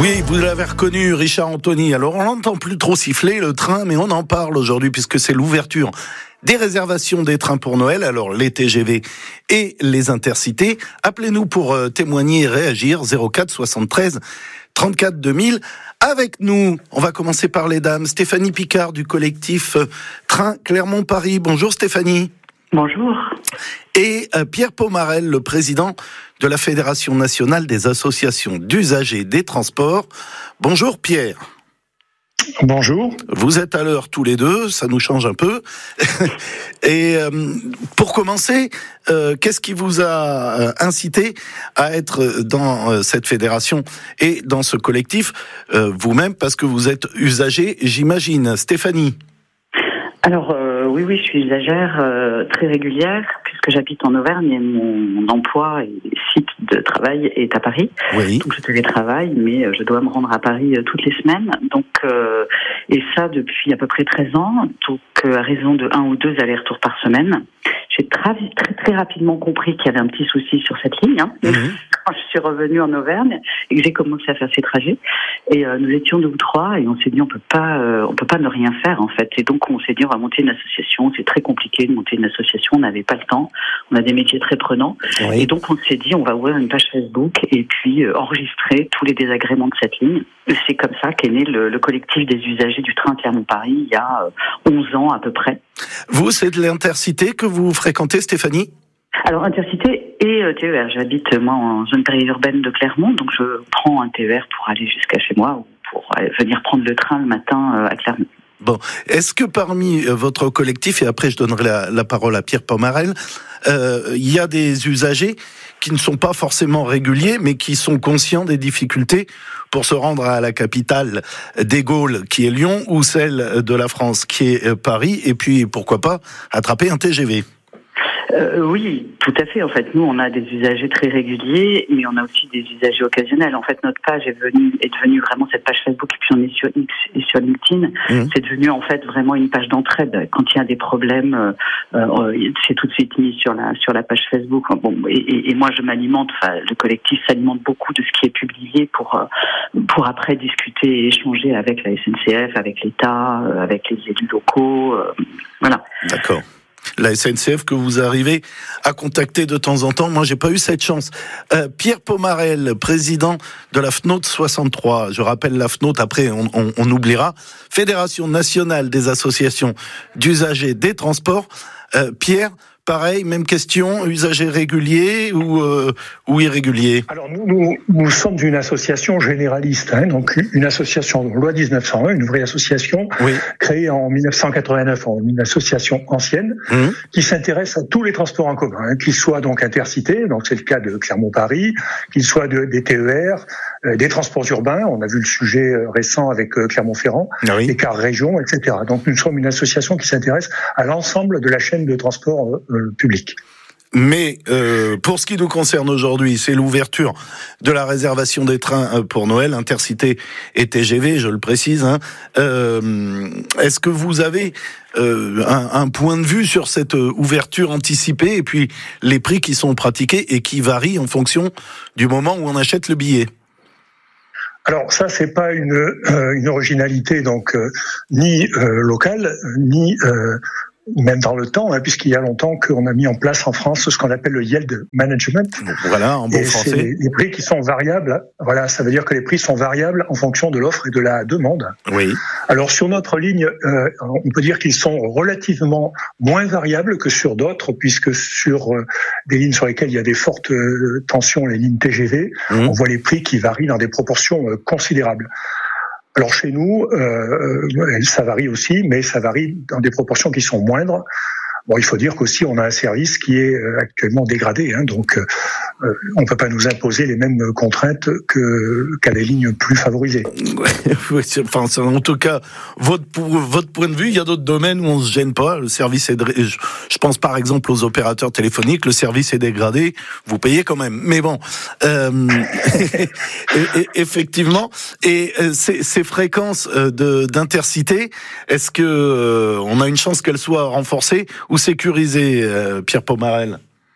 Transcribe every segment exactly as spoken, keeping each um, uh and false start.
Oui, vous l'avez reconnu, Richard Anthony. Alors, on n'entend plus trop siffler le train, mais on en parle aujourd'hui puisque c'est l'ouverture des réservations des trains pour Noël. Alors, les T G V et les Intercités. Appelez-nous pour euh, témoigner et réagir. zéro quatre soixante-treize trente-quatre deux mille. Avec nous, on va commencer par les dames. Stéphanie Picard du collectif euh, Train Clermont-Paris. Bonjour Stéphanie. Bonjour. Et euh, Pierre Pomarel, le président de la Fédération nationale des associations d'usagers des transports. Bonjour Pierre. Bonjour. Vous êtes à l'heure tous les deux, ça nous change un peu. Et euh, pour commencer, euh, qu'est-ce qui vous a euh, incité à être dans euh, cette fédération et dans ce collectif, euh, vous-même, parce que vous êtes usager, j'imagine. Stéphanie. Alors euh, oui, oui, je suis usagère euh, très régulière puisque j'habite en Auvergne et mon, mon emploi et site de travail est à Paris. Oui. Donc je télétravaille, mais je dois me rendre à Paris euh, toutes les semaines. Donc euh, et ça depuis à peu près treize ans. Donc euh, à raison de un ou deux allers-retours par semaine. J'ai très très très rapidement compris qu'il y avait un petit souci sur cette ligne. Hein, mmh. Quand je suis revenue en Auvergne et que j'ai commencé à faire ces trajets. Et euh, nous étions deux ou trois et on s'est dit on peut pas euh, on peut pas ne rien faire en fait. Et donc on s'est dit on va monter une association. C'est très compliqué de monter une association. On n'avait pas le temps. On a des métiers très prenants. Oui. Et donc on s'est dit on va ouvrir une page Facebook et puis euh, enregistrer tous les désagréments de cette ligne. Et c'est comme ça qu'est né le, le collectif des usagers du train Clermont-Paris il y a euh, onze ans à peu près. Vous, c'est de l'Intercité que vous fréquentez, Stéphanie ? Alors, Intercité et euh, T E R. J'habite, moi, en zone périurbaine de Clermont, donc je prends un T E R pour aller jusqu'à chez moi ou pour euh, venir prendre le train le matin euh, à Clermont. Bon, est-ce que parmi votre collectif, et après je donnerai la, la parole à Pierre Pomarel, euh, il y a des usagers qui ne sont pas forcément réguliers, mais qui sont conscients des difficultés pour se rendre à la capitale des Gaules, qui est Lyon, ou celle de la France, qui est Paris, et puis pourquoi pas attraper un T G V ? Euh, oui, tout à fait. En fait, nous, on a des usagers très réguliers, mais on a aussi des usagers occasionnels. En fait, notre page est devenue, est devenue vraiment cette page Facebook, et puis on est sur X et sur LinkedIn. Mmh. C'est devenu en fait vraiment une page d'entraide. Quand il y a des problèmes, euh, euh, c'est tout de suite mis sur la sur la page Facebook. Bon, et, et, et moi, je m'alimente. Enfin, le collectif s'alimente beaucoup de ce qui est publié pour euh, pour après discuter et échanger avec la S N C F, avec l'État, euh, avec les élus locaux. Euh, voilà. D'accord. La S N C F que vous arrivez à contacter de temps en temps. Moi, j'ai pas eu cette chance. Euh, Pierre Pomarel, président de la F N O T soixante-trois. Je rappelle la F N O T, après on, on, on oubliera. Fédération nationale des associations d'usagers des transports. Euh, Pierre, pareil, même question, usager régulier ou, euh, ou irrégulier ? Alors nous, nous, nous sommes une association généraliste, hein, donc une association loi dix-neuf cent un, une vraie association oui. créée en dix-neuf cent quatre-vingt-neuf, une association ancienne mmh. qui s'intéresse à tous les transports en commun, hein, qu'ils soient donc intercités, donc c'est le cas de Clermont-Paris, qu'ils soient de, des T E R, euh, des transports urbains, on a vu le sujet récent avec euh, Clermont-Ferrand, ah oui. les cars régions, et cetera. Donc nous sommes une association qui s'intéresse à l'ensemble de la chaîne de transport euh, public. Mais euh, pour ce qui nous concerne aujourd'hui, c'est l'ouverture de la réservation des trains pour Noël, Intercité et T G V, je le précise. Hein. Euh, est-ce que vous avez euh, un, un point de vue sur cette ouverture anticipée et puis les prix qui sont pratiqués et qui varient en fonction du moment où on achète le billet ? Alors ça, c'est pas une, euh, une originalité donc euh, ni euh, locale ni euh, même dans le temps, hein, puisqu'il y a longtemps qu'on a mis en place en France ce qu'on appelle le yield management. Voilà, en bon et français. C'est les, les prix qui sont variables. Voilà, ça veut dire que les prix sont variables en fonction de l'offre et de la demande. Oui. Alors sur notre ligne, euh, on peut dire qu'ils sont relativement moins variables que sur d'autres, puisque sur euh, des lignes sur lesquelles il y a des fortes euh, tensions, les lignes T G V, mmh. on voit les prix qui varient dans des proportions euh, considérables. Alors chez nous, euh, ça varie aussi, mais ça varie dans des proportions qui sont moindres. Bon, il faut dire qu'aussi on a un service qui est actuellement dégradé, hein, donc euh, on ne peut pas nous imposer les mêmes contraintes que qu'à des lignes plus favorisées. Enfin, en tout cas, votre votre point de vue, il y a d'autres domaines où on se gêne pas. Le service est, je, je pense par exemple aux opérateurs téléphoniques. Le service est dégradé, vous payez quand même. Mais bon, euh, et, et, effectivement, et ces, ces fréquences de d'intercité, est-ce que euh, on a une chance qu'elles soient renforcées ou sécurisées, euh, Pierre Pomarel ?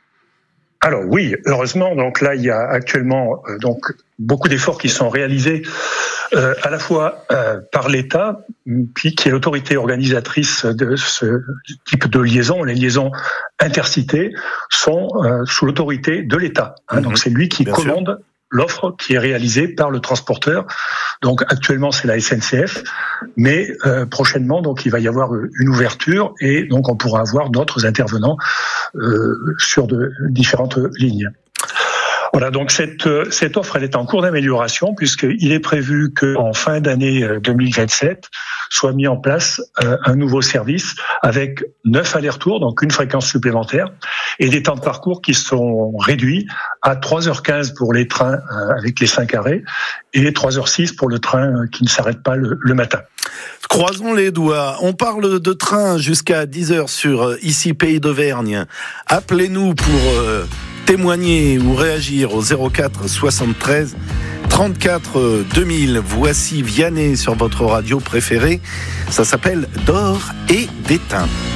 Alors oui, heureusement. Donc là, il y a actuellement euh, donc beaucoup d'efforts qui sont réalisés euh, à la fois euh, par l'État, puis qui est l'autorité organisatrice de ce type de liaison. Les liaisons intercités sont euh, sous l'autorité de l'État. Hein, mmh. Donc c'est lui qui Bien commande sûr. l'offre qui est réalisée par le transporteur. Donc actuellement c'est la S N C F, mais euh, prochainement donc il va y avoir une ouverture et donc on pourra avoir d'autres intervenants euh, sur de différentes lignes. Voilà, donc cette cette offre elle est en cours d'amélioration puisqu'il est prévu qu'en fin d'année deux mille vingt-sept soit mis en place euh, un nouveau service avec neuf allers-retours, donc une fréquence supplémentaire, et des temps de parcours qui sont réduits à trois heures quinze pour les trains euh, avec les cinq arrêts et trois heures six pour le train euh, qui ne s'arrête pas le, le matin. Croisons les doigts. On parle de train jusqu'à dix heures sur euh, ici Pays d'Auvergne. Appelez-nous pour euh, témoigner ou réagir au zéro quatre soixante-treize trente-quatre deux mille. Voici Vianney sur votre radio préférée. Ça s'appelle D'or et d'étain.